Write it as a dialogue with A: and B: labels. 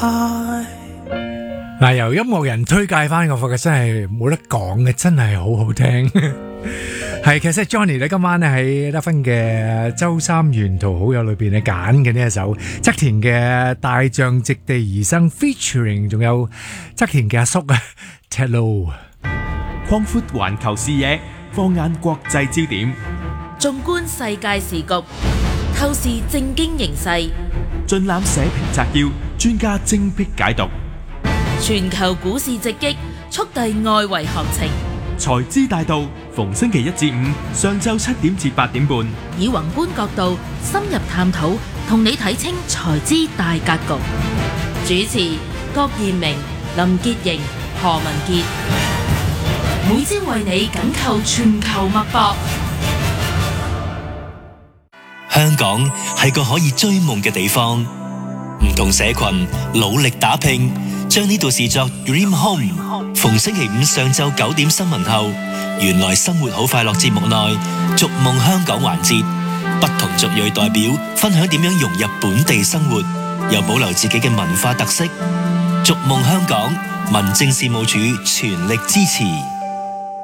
A: 嗱，由音樂人推介翻，我發覺真係冇得講嘅，真係好好聽。係，其實 Johnny 咧今晚咧喺得分嘅周三沿途好友裏邊咧揀嘅呢一首側田嘅《大象席地而生》，featuring 仲有側田嘅阿叔啊 Ted-Lo。
B: 擴闊環球視野，放眼國際焦點，
C: 縱觀世界時局，透視政經形勢，
B: 盡覽社評摘要，專家精闢解讀。
C: 全球股市直擊，速遞外圍行情。
B: 財資大道，逢星期一至五上晝7點至8點半，
C: 以宏觀角度深入探討，同你睇清財資大格局。主持：郭彥明、林潔瑩、何文傑。每朝為你緊扣全球脈搏。
D: 香港係個可以追夢嘅地方，唔同社群努力打拼，將呢度視作 Dream Home。逢星期五上晝9點新聞後，原來生活好快樂節目內逐夢香港環節，不同族裔代表分享點樣融入本地生活，又保留自己嘅文化特色。逐夢香港，民政事務處全力支持。